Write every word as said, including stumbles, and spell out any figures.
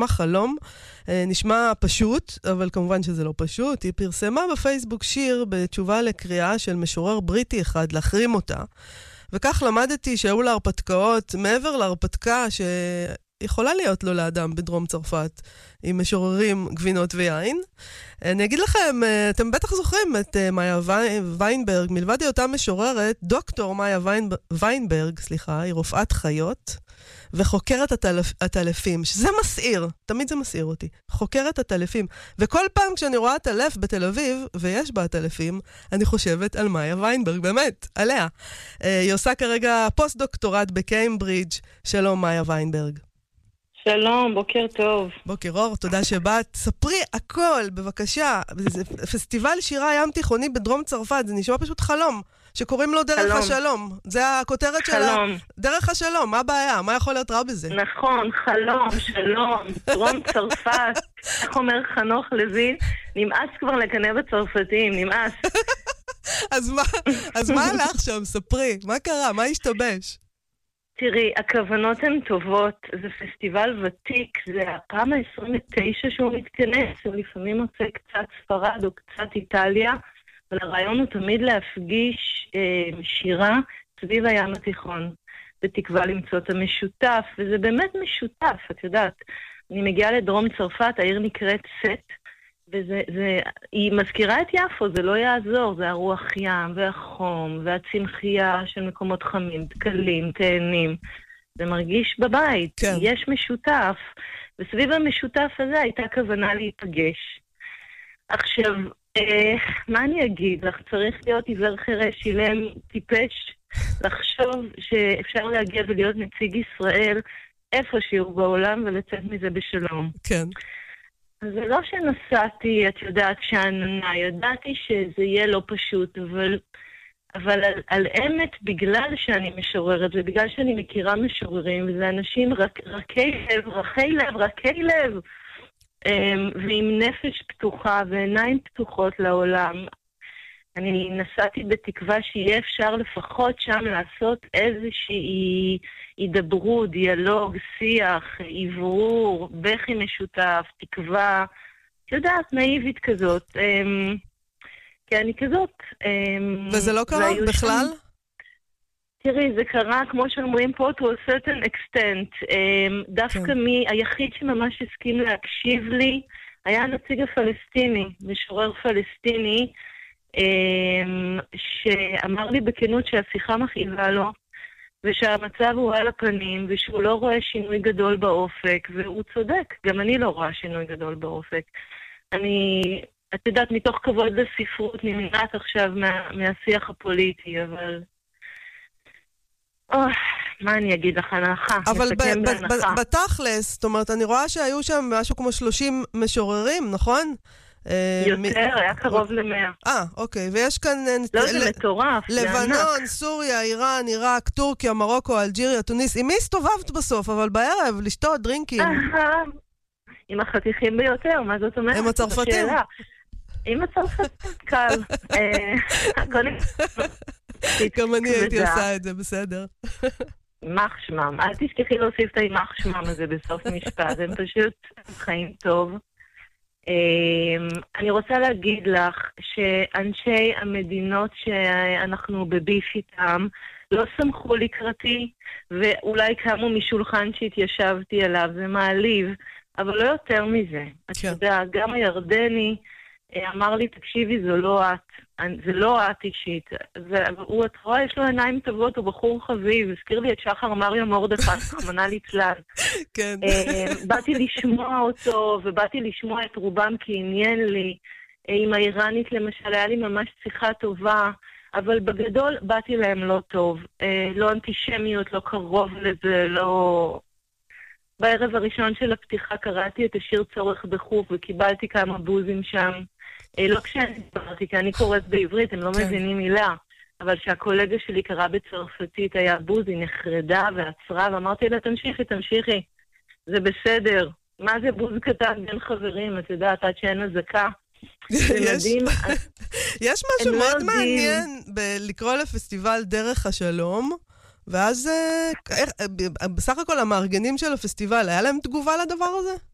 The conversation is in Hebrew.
פרסמה חלום, נשמע פשוט, אבל כמובן שזה לא פשוט. היא פרסמה בפייסבוק שיר בתשובה לקריאה של משורר בריטי אחד, להחרים אותה. וכך למדתי שהיו לה הרפתקאות, מעבר להרפתקה שיכולה להיות לו לאדם בדרום צרפת, עם משוררים גבינות ויין. אני אגיד לכם, אתם בטח זוכרים את מאיה ויינברג, מלבד היותה משוררת, דוקטור מאיה ויינברג, סליחה, היא רופאת חיות, וחוקרת הטלפים, שזה מסעיר, תמיד זה מסעיר אותי, חוקרת הטלפים, וכל פעם כשאני רואה טלף בתל אביב, ויש בה הטלפים, אני חושבת על מאיה ויינברג, באמת, עליה. היא עושה כרגע פוסט דוקטורט בקיימברידג'. שלום מאיה ויינברג. שלום, בוקר טוב. בוקר אור, תודה שבאת. ספרי הכל, בבקשה. זה פסטיבל שירה ים תיכוני בדרום צרפת, זה נשמע פשוט חלום, שקוראים לו דרך חלום. השלום. זה הכותרת שלה. דרך השלום, מה הבעיה? מה יכול להיות רע בזה? נכון, חלום, שלום, דרום צרפת. איך אומר חנוך לוין? נמאס כבר לקנא בצרפתים, נמאס. אז מה, אז מה הלך שם? ספרי, מה קרה? מה השתבש? תראי, הכוונות הן טובות, זה פסטיבל ותיק, זה הפעם ה-עשרים ותשע שהוא מתכנס, הוא לפעמים מוצא קצת ספרד או קצת איטליה, אבל הרעיון הוא תמיד להפגיש אה, שירה סביב הים התיכון, בתקווה למצוא את המשותף, וזה באמת משותף, את יודעת. אני מגיעה לדרום צרפת, העיר נקראת סט, וזה, זה, היא מזכירה את יפו, זה לא יעזור, זה הרוח ים והחום והצמחייה של מקומות חמים, דקלים, תאנים. זה מרגיש בבית, כן. יש משותף, וסביב המשותף הזה הייתה כוונה להיפגש. עכשיו, אה, מה אני אגיד לך? צריך להיות עיוור חירש, אילם, טיפש, לחשוב שאפשר להגיע ולהיות נציג ישראל איפה שהוא בעולם ולצאת מזה בשלום. כן. זה לא שנסעתי, את יודעת, שעננה, ידעתי שזה יהיה לא פשוט, אבל, אבל על, על אמת, בגלל שאני משוררת, ובגלל שאני מכירה משוררים, וזה אנשים רק, רכי לב, רכי לב, רכי לב, ועם נפש פתוחה ועיניים פתוחות לעולם, אני נסעתי בתקווה שיהיה אפשר לפחות שם לעשות איזושהי הידברות, דיאלוג, שיח, עברור, בכי משותף, תקווה, יודעת, נאיבית כזאת. כי אני כזאת. וזה לא קרה בכלל? תראי, זה קרה, כמו שאומרים פה, to a certain extent. דווקא מי, היחיד שממש הסכים להקשיב לי, היה הנציג הפלסטיני, משורר פלסטיני, שאמר לי בכנות שהשיחה מכאיבה לו, ושהמצב הוא על הפנים, ושהוא לא רואה שינוי גדול באופק, והוא צודק, גם אני לא רואה שינוי גדול באופק. אני, את יודעת, מתוך כבוד לספרות, נמנעת עכשיו מה, מהשיח הפוליטי, אבל... אוי, מה אני אגיד לך, הנחה? אבל בתכלס, זאת אומרת, אני רואה שהיו שם משהו כמו שלושים משוררים, נכון? יותר, היה קרוב למאה. אה, אוקיי, ויש כאן... לא, זה מטורף, זה ענק. לבנון, סוריה, איראן, עיראק, טורקיה, מרוקו, אלג'יריה, טוניס. עם מי הסתובבת בסוף? אבל בערב, לשתות דרינקים. עם החתיכים ביותר, מה זאת אומרת? עם הצרפתים. עם הצרפתים, קל. גם אני הייתי עושה את זה, בסדר. יימח שמם. אל תשכחי להוסיף את היימח שמם הזה בסוף משפט. הם פשוט חיים טוב. אני רוצה להגיד לך שאנשי המדינות שאנחנו בביף איתם לא סמכו לקראתי, ואולי קמו משולחן שהתיישבתי עליו, זה מעליב, אבל לא יותר מזה. את יודעת, גם הירדני אמר לי, תקשיבי, זו לא את, זה לא את אישית. והוא, את רואה, יש לו עיניים טובות, הוא בחור חביב, הזכיר לי את שחר מריה מורדכי, חמנא ליצלן. כן. באתי לשמוע אותו, ובאתי לשמוע את רובם כי עניין לי. עם האיראנית למשל, היה לי ממש שיחה טובה, אבל בגדול באתי להם לא טוב. לא אנטישמיות, לא קרוב לזה, לא... בערב הראשון של הפתיחה קראתי את השיר צורך בחוף, וקיבלתי כמה בוזים שם. לא כשאני דיברתי, כי אני קוראת בעברית, הם לא מבינים מילה. אבל שהקולגה שלי קרא בצרפתית, היה בוז, היא נחרדה ועצרה, ואמרתי לה, תמשיכי, תמשיכי. זה בסדר. מה זה בוז קטן בין חברים? את יודעת, עד שאין הזקה. יש משהו מאוד מעניין בלקרוא לפסטיבל דרך השלום, ואז בסך הכל המארגנים של הפסטיבל, היה להם תגובה לדבר הזה?